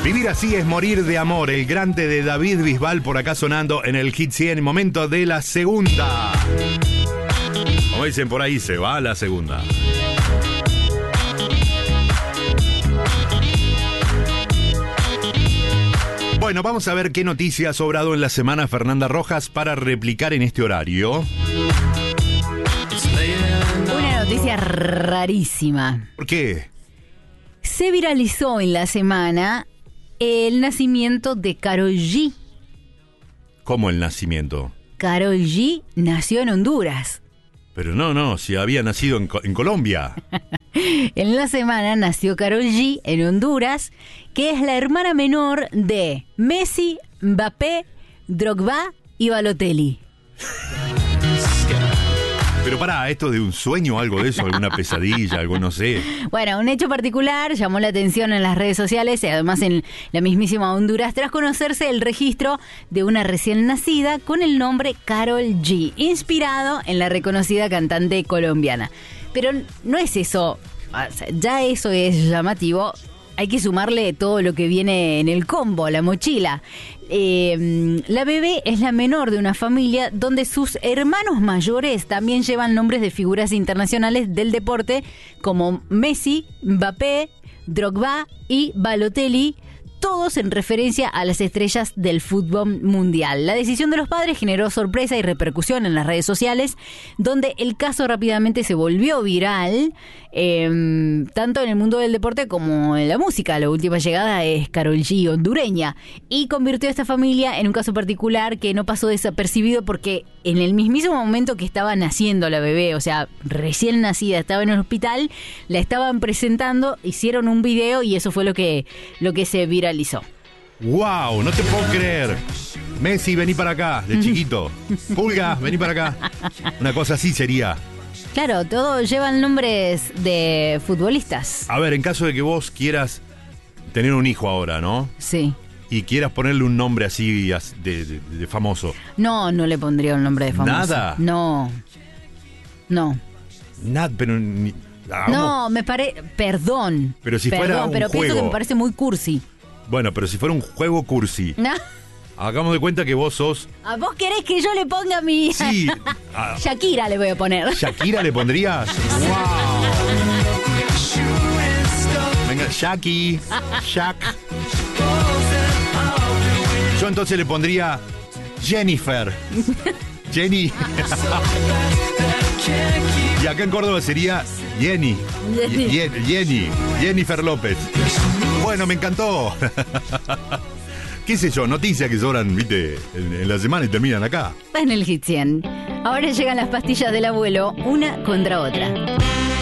Vivir así es morir de amor. El grande de David Bisbal por acá sonando en el Hit 100. Momento de la segunda. Como dicen por ahí, se va la segunda. Bueno, vamos a ver qué noticia ha sobrado en la semana Fernanda Rojas para replicar en este horario. Una noticia rarísima. ¿Por qué? Se viralizó en la semana el nacimiento de Karol G. ¿Cómo el nacimiento? Karol G nació en Honduras. Pero no, si había nacido en Colombia. En la semana nació Karol G en Honduras, que es la hermana menor de Messi, Mbappé, Drogba y Balotelli. Pero pará, ¿esto de un sueño o algo de eso? ¿Alguna pesadilla? Algo, no sé. Bueno, un hecho particular llamó la atención en las redes sociales y además en la mismísima Honduras tras conocerse el registro de una recién nacida con el nombre Karol G, inspirado en la reconocida cantante colombiana. Pero no es eso, o sea, ya eso es llamativo. Hay que sumarle todo lo que viene en el combo, la mochila. La bebé es la menor de una familia donde sus hermanos mayores también llevan nombres de figuras internacionales del deporte como Messi, Mbappé, Drogba y Balotelli, todos en referencia a las estrellas del fútbol mundial. La decisión de los padres generó sorpresa y repercusión en las redes sociales, donde el caso rápidamente se volvió viral, tanto en el mundo del deporte como en la música. La última llegada es Karol G, hondureña, y convirtió a esta familia en un caso particular que no pasó desapercibido porque en el mismísimo momento que estaba naciendo la bebé, o sea, recién nacida, estaba en el hospital, la estaban presentando, hicieron un video y eso fue lo que se viralizó. ¡Wow! No te puedo creer. Messi, vení para acá, de chiquito. Pulga, vení para acá. Una cosa así sería. Claro, todos llevan nombres de futbolistas. A ver, en caso de que vos quieras tener un hijo ahora, ¿no? Sí. Y quieras ponerle un nombre así de famoso. No le pondría un nombre de famoso. ¿Nada? No. Nada, pero... No, me parece... Perdón. Pero si fuera un pero juego. pienso que me parece muy cursi. Bueno, pero si fuera un juego cursi. No. Hagamos de cuenta que vos sos... ¿A vos querés que yo le ponga mi...? Sí. Shakira le voy a poner. ¿Shakira le pondrías? ¡Wow! Venga, Shaq. Yo entonces le pondría Jennifer. Jenny. Y acá en Córdoba sería Jenny. Jennifer López. Bueno, me encantó. ¿Qué sé yo? Noticias que sobran, viste, en la semana y terminan acá. En el Hit 100. Ahora llegan las pastillas del abuelo, una contra otra.